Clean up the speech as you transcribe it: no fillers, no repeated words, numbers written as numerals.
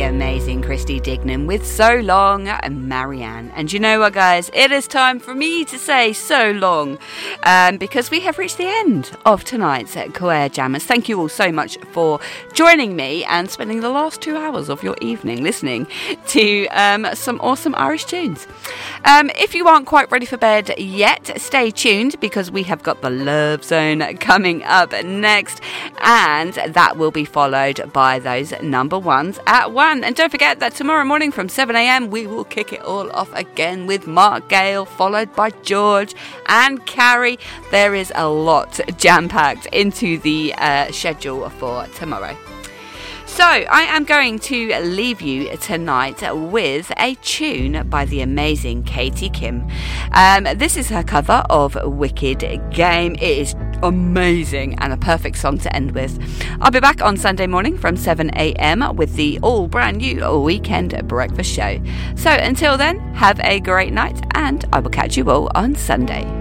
amazing Christy Dignan with So Long, Marianne. And you know what, guys? It is time for me to say so long, because we have reached the end of tonight's Queer Jammers. Thank you all so much for joining me and spending the last 2 hours of your evening listening to some awesome Irish tunes. If you aren't quite ready for bed yet, stay tuned, because we have got the Love Zone coming up next, and that will be followed by those number ones at 1. And don't forget that tomorrow morning from 7 a.m. we will kick it all off again with Mark Gale, followed by George and Carrie. There is a lot jam-packed into the schedule for tomorrow. So I am going to leave you tonight with a tune by the amazing Katie Kim. This is her cover of Wicked Game. It is amazing and a perfect song to end with. I'll be back on Sunday morning from 7 a.m. with the all brand new Weekend Breakfast Show. So until then, have a great night, and I will catch you all on Sunday.